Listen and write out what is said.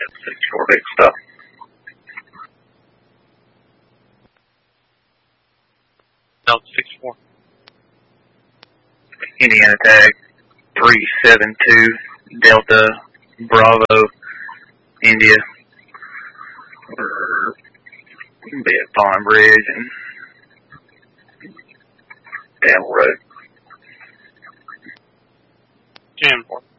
6-4 big stuff. Delta 6-4. Indiana tag 372 Delta Bravo India. We'll be at Pond Bridge and Dale Road. 10-4.